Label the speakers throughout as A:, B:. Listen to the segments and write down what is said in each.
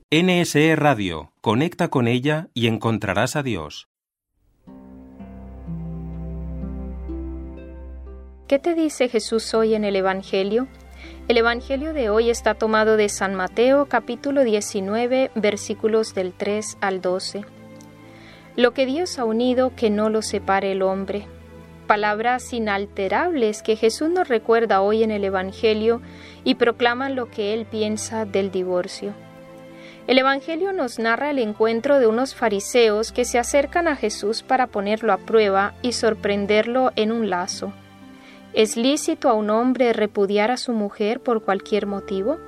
A: NSE Radio, conecta con ella y encontrarás a Dios.
B: ¿Qué te dice Jesús hoy en el Evangelio? El Evangelio de hoy está tomado de San Mateo, capítulo 19, versículos del 3 al 12. Lo que Dios ha unido, que no lo separe el hombre. Palabras inalterables que Jesús nos recuerda hoy en el Evangelio y proclaman lo que Él piensa del divorcio. El Evangelio nos narra el encuentro de unos fariseos que se acercan a Jesús para ponerlo a prueba y sorprenderlo en un lazo. ¿Es lícito a un hombre repudiar a su mujer por cualquier motivo?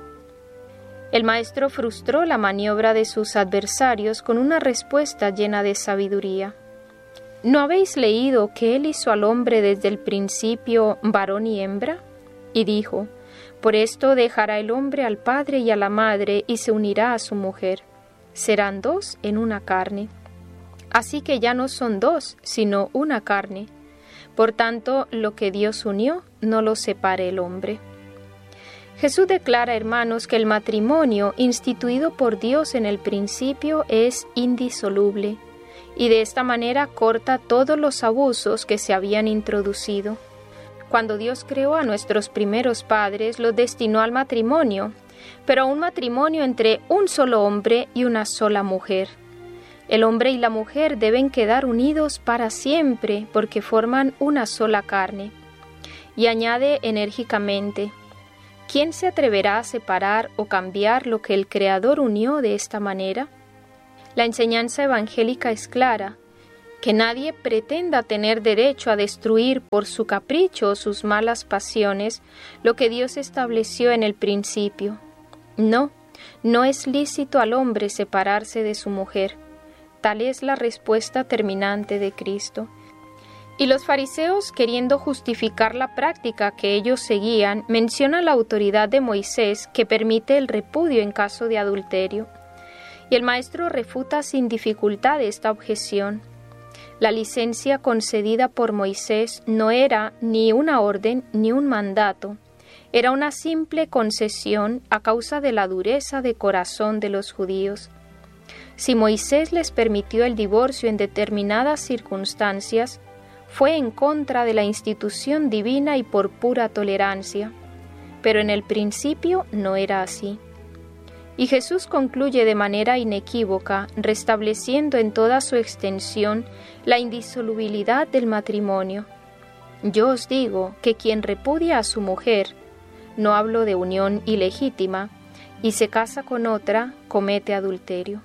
B: El maestro frustró la maniobra de sus adversarios con una respuesta llena de sabiduría. ¿No habéis leído que Él hizo al hombre desde el principio varón y hembra? Y dijo: por esto dejará el hombre al padre y a la madre y se unirá a su mujer. Serán dos en una carne. Así que ya no son dos, sino una carne. Por tanto, lo que Dios unió, no lo separe el hombre. Jesús declara, hermanos, que el matrimonio instituido por Dios en el principio es indisoluble, y de esta manera corta todos los abusos que se habían introducido. Cuando Dios creó a nuestros primeros padres, los destinó al matrimonio, pero a un matrimonio entre un solo hombre y una sola mujer. El hombre y la mujer deben quedar unidos para siempre porque forman una sola carne. Y añade enérgicamente: ¿quién se atreverá a separar o cambiar lo que el Creador unió de esta manera? La enseñanza evangélica es clara: que nadie pretenda tener derecho a destruir por su capricho o sus malas pasiones lo que Dios estableció en el principio. No es lícito al hombre separarse de su mujer. Tal es la respuesta terminante de Cristo. Y los fariseos, queriendo justificar la práctica que ellos seguían, mencionan la autoridad de Moisés que permite el repudio en caso de adulterio. Y el maestro refuta sin dificultad esta objeción. La licencia concedida por Moisés no era ni una orden ni un mandato, era una simple concesión a causa de la dureza de corazón de los judíos. Si Moisés les permitió el divorcio en determinadas circunstancias, fue en contra de la institución divina y por pura tolerancia, pero en el principio no era así. Y Jesús concluye de manera inequívoca, restableciendo en toda su extensión la indisolubilidad del matrimonio. Yo os digo que quien repudia a su mujer, no hablo de unión ilegítima, y se casa con otra, comete adulterio.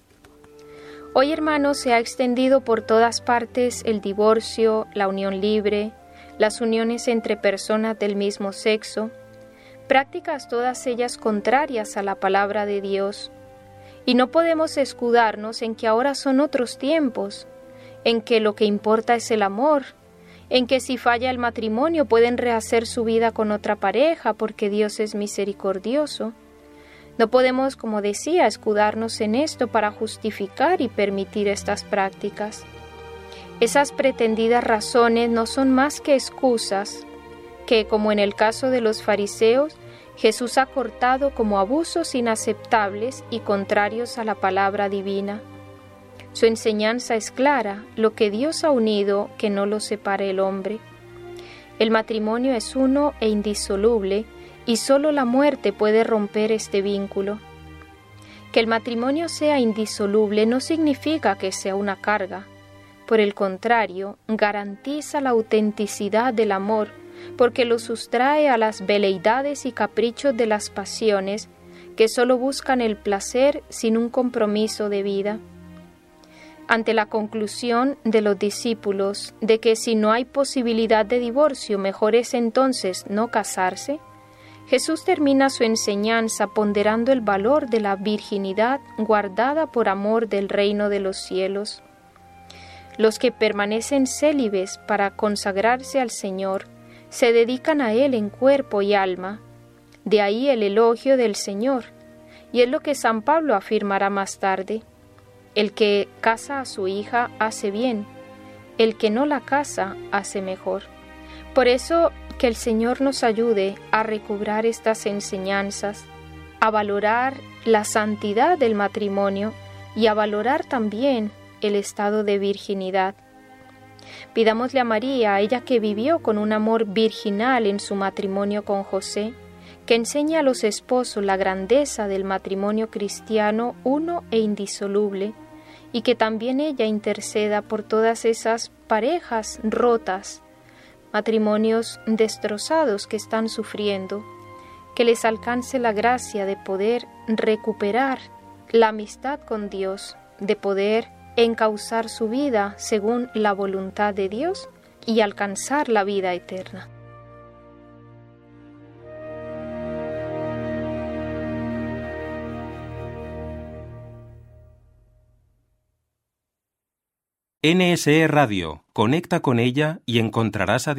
B: Hoy, hermanos, se ha extendido por todas partes el divorcio, la unión libre, las uniones entre personas del mismo sexo, prácticas todas ellas contrarias a la palabra de Dios. Y no podemos escudarnos en que ahora son otros tiempos, en que lo que importa es el amor, en que si falla el matrimonio pueden rehacer su vida con otra pareja porque Dios es misericordioso. No podemos, como decía, escudarnos en esto para justificar y permitir estas prácticas. Esas pretendidas razones no son más que excusas que, como en el caso de los fariseos, Jesús ha cortado como abusos inaceptables y contrarios a la palabra divina. Su enseñanza es clara: lo que Dios ha unido, que no lo separe el hombre. El matrimonio es uno e indisoluble, y solo la muerte puede romper este vínculo. Que el matrimonio sea indisoluble no significa que sea una carga. Por el contrario, garantiza la autenticidad del amor, porque lo sustrae a las veleidades y caprichos de las pasiones que solo buscan el placer sin un compromiso de vida. Ante la conclusión de los discípulos de que si no hay posibilidad de divorcio, mejor es entonces no casarse, Jesús termina su enseñanza ponderando el valor de la virginidad guardada por amor del reino de los cielos. Los que permanecen célibes para consagrarse al Señor se dedican a Él en cuerpo y alma. De ahí el elogio del Señor, y es lo que San Pablo afirmará más tarde: el que casa a su hija hace bien, el que no la casa hace mejor. Por eso, que el Señor nos ayude a recobrar estas enseñanzas, a valorar la santidad del matrimonio y a valorar también el estado de virginidad. Pidámosle a María, ella que vivió con un amor virginal en su matrimonio con José, que enseñe a los esposos la grandeza del matrimonio cristiano uno e indisoluble, y que también ella interceda por todas esas parejas rotas, matrimonios destrozados que están sufriendo, que les alcance la gracia de poder recuperar la amistad con Dios, de poder encauzar su vida según la voluntad de Dios y alcanzar la vida eterna.
A: NSE Radio. Conecta con ella y encontrarás a